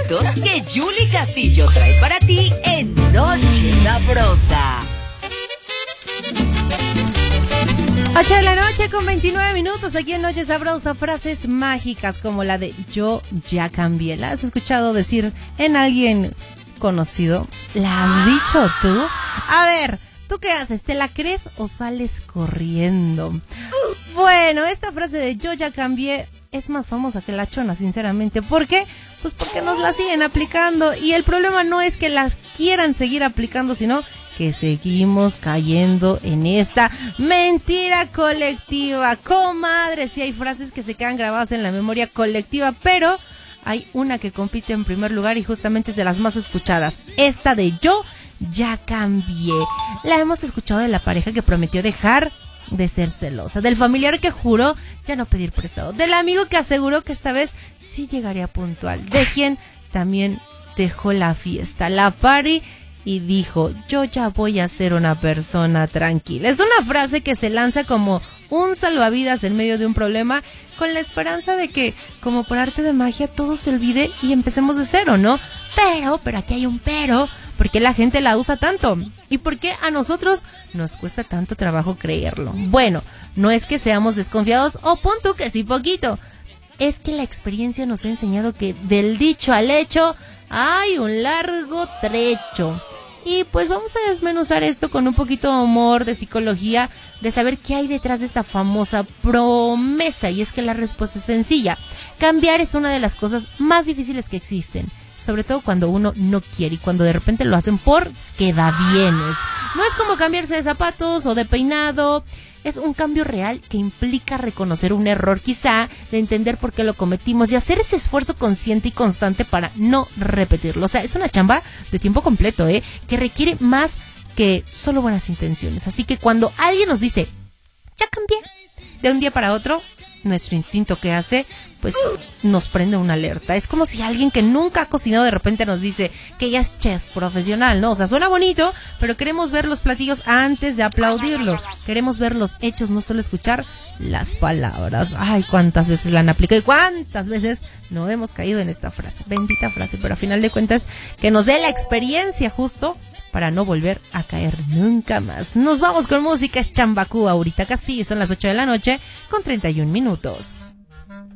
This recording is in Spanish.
minutos que Julie Castillo trae para ti en Noche Sabrosa. 8 de la noche con 29 minutos aquí en Noche Sabrosa. Frases mágicas como la de yo ya cambié. ¿La has escuchado decir en alguien conocido? ¿La has dicho tú? A ver, ¿tú qué haces? ¿Te la crees o sales corriendo? Bueno, esta frase de yo ya cambié es más famosa que la chona, sinceramente. ¿Por qué? Pues porque nos la siguen aplicando. Y el problema no es que las quieran seguir aplicando, sino que seguimos cayendo en esta mentira colectiva. Comadre, sí hay frases que se quedan grabadas en la memoria colectiva, pero hay una que compite en primer lugar y justamente es de las más escuchadas. Esta de yo ya cambié. La hemos escuchado de la pareja que prometió dejar de ser celosa, del familiar que juró ya no pedir prestado, del amigo que aseguró que esta vez sí llegaría puntual, de quien también dejó la fiesta, la party, y dijo, yo ya voy a ser una persona tranquila. Es una frase que se lanza como un salvavidas en medio de un problema, con la esperanza de que, como por arte de magia, todo se olvide y empecemos de cero, ¿no? Pero aquí hay un pero. ¿Por qué la gente la usa tanto? ¿Y por qué a nosotros nos cuesta tanto trabajo creerlo? Bueno, no es que seamos desconfiados, o pon tú que sí poquito. Es que la experiencia nos ha enseñado que del dicho al hecho hay un largo trecho. Y pues vamos a desmenuzar esto con un poquito de humor, de psicología, de saber qué hay detrás de esta famosa promesa. Y es que la respuesta es sencilla. Cambiar es una de las cosas más difíciles que existen. Sobre todo cuando uno no quiere y cuando de repente lo hacen porque da bienes. No es como cambiarse de zapatos o de peinado. Es un cambio real que implica reconocer un error quizá, de entender por qué lo cometimos y hacer ese esfuerzo consciente y constante para no repetirlo. O sea, es una chamba de tiempo completo, que requiere más que solo buenas intenciones. Así que cuando alguien nos dice, ya cambié, de un día para otro, nuestro instinto que hace, pues nos prende una alerta. Es como si alguien que nunca ha cocinado de repente nos dice que ya es chef profesional, ¿no? O sea, suena bonito, pero queremos ver los platillos antes de aplaudirlos. Queremos ver los hechos, no solo escuchar las palabras. Ay, cuántas veces la han aplicado y cuántas veces no hemos caído en esta frase. Bendita frase, pero a final de cuentas que nos dé la experiencia justo para no volver a caer nunca más. Nos vamos con música, es Chambacú, Aurita Castillo, son las 8 de la noche con 31 minutos.